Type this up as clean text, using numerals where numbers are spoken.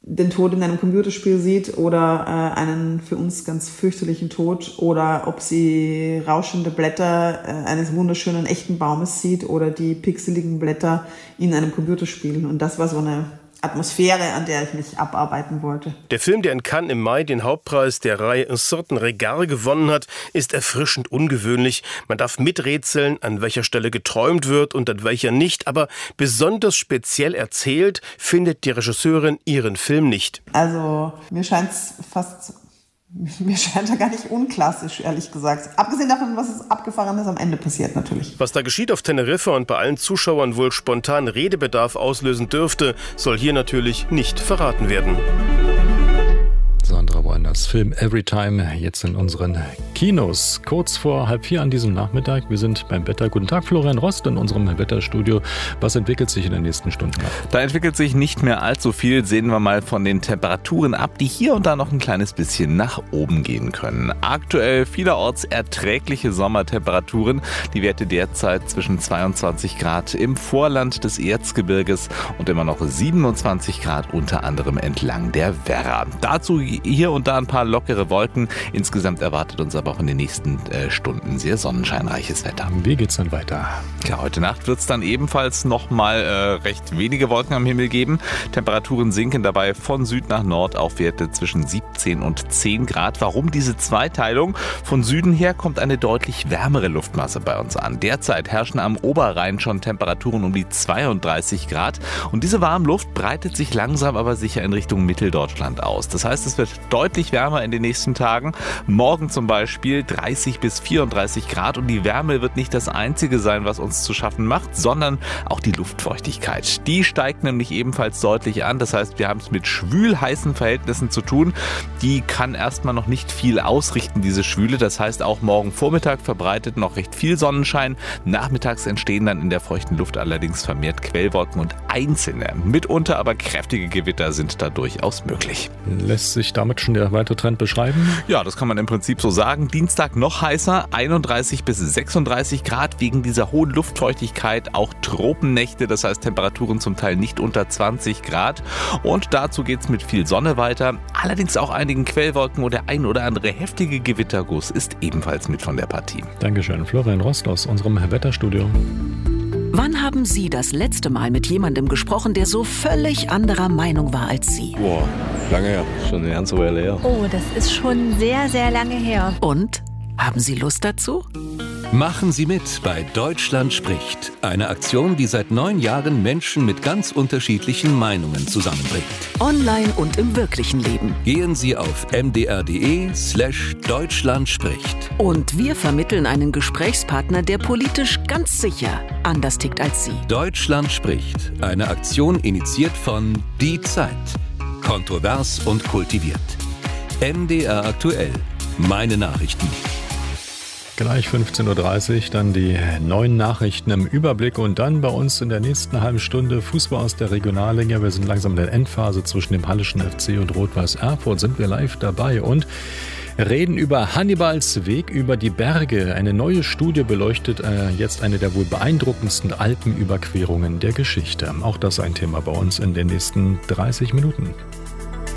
den Tod in einem Computerspiel sieht oder einen für uns ganz fürchterlichen Tod oder ob sie rauschende Blätter eines wunderschönen echten Baumes sieht oder die pixeligen Blätter in einem Computerspiel. Und das war so eine Atmosphäre, an der ich mich abarbeiten wollte. Der Film, der in Cannes im Mai den Hauptpreis der Reihe Un certain regard gewonnen hat, ist erfrischend ungewöhnlich. Man darf miträtseln, an welcher Stelle geträumt wird und an welcher nicht. Aber besonders speziell erzählt findet die Regisseurin ihren Film nicht. Also mir scheint er gar nicht unklassisch, ehrlich gesagt. Abgesehen davon, was Abgefahrenes am Ende passiert natürlich. Was da geschieht auf Teneriffa und bei allen Zuschauern wohl spontan Redebedarf auslösen dürfte, soll hier natürlich nicht verraten werden. Sandra Woanders Film Everytime jetzt in unseren Kinos. Kurz vor 3:30 an diesem Nachmittag. Wir sind beim Wetter. Guten Tag, Florian Rost in unserem Wetterstudio. Was entwickelt sich in den nächsten Stunden ab? Da entwickelt sich nicht mehr allzu viel. Sehen wir mal von den Temperaturen ab, die hier und da noch ein kleines bisschen nach oben gehen können. Aktuell vielerorts erträgliche Sommertemperaturen. Die Werte derzeit zwischen 22 Grad im Vorland des Erzgebirges und immer noch 27 Grad unter anderem entlang der Werra. Dazu hier und da ein paar lockere Wolken. Insgesamt erwartet uns aber auch in den nächsten Stunden sehr sonnenscheinreiches Wetter. Wie geht's dann weiter? Ja, heute Nacht wird es dann ebenfalls nochmal recht wenige Wolken am Himmel geben. Temperaturen sinken dabei von Süd nach Nord auf Werte zwischen 17 und 10 Grad. Warum diese Zweiteilung? Von Süden her kommt eine deutlich wärmere Luftmasse bei uns an. Derzeit herrschen am Oberrhein schon Temperaturen um die 32 Grad. Und diese Warmluft breitet sich langsam aber sicher in Richtung Mitteldeutschland aus. Das heißt, es wird deutlich wärmer in den nächsten Tagen. Morgen zum Beispiel 30 bis 34 Grad und die Wärme wird nicht das Einzige sein, was uns zu schaffen macht, sondern auch die Luftfeuchtigkeit. Die steigt nämlich ebenfalls deutlich an. Das heißt, wir haben es mit schwül-heißen Verhältnissen zu tun. Die kann erstmal noch nicht viel ausrichten, diese Schwüle. Das heißt, auch morgen Vormittag verbreitet noch recht viel Sonnenschein. Nachmittags entstehen dann in der feuchten Luft allerdings vermehrt Quellwolken und einzelne, mitunter aber kräftige Gewitter sind da durchaus möglich. Lässt sich damit schon der weitere Trend beschreiben? Ja, das kann man im Prinzip so sagen. Dienstag noch heißer, 31 bis 36 Grad wegen dieser hohen Luftfeuchtigkeit. Auch Tropennächte, das heißt Temperaturen zum Teil nicht unter 20 Grad. Und dazu geht es mit viel Sonne weiter. Allerdings auch einigen Quellwolken und der ein oder andere heftige Gewitterguss ist ebenfalls mit von der Partie. Dankeschön, Florian Rost aus unserem Wetterstudio. Wann haben Sie das letzte Mal mit jemandem gesprochen, der so völlig anderer Meinung war als Sie? Boah, lange her. Schon eine ganze Weile her. Oh, das ist schon sehr, sehr lange her. Und? Haben Sie Lust dazu? Machen Sie mit bei Deutschland spricht. Eine Aktion, die seit 9 Jahren Menschen mit ganz unterschiedlichen Meinungen zusammenbringt. Online und im wirklichen Leben. Gehen Sie auf mdr.de/Deutschland spricht. Und wir vermitteln einen Gesprächspartner, der politisch ganz sicher anders tickt als Sie. Deutschland spricht. Eine Aktion initiiert von Die Zeit. Kontrovers und kultiviert. MDR aktuell. Meine Nachrichten. Gleich 15.30 Uhr, dann die neuen Nachrichten im Überblick und dann bei uns in der nächsten halben Stunde Fußball aus der Regionalliga. Wir sind langsam in der Endphase zwischen dem Hallischen FC und Rot-Weiß Erfurt, sind wir live dabei und reden über Hannibals Weg über die Berge. Eine neue Studie beleuchtet jetzt eine der wohl beeindruckendsten Alpenüberquerungen der Geschichte. Auch das ein Thema bei uns in den nächsten 30 Minuten.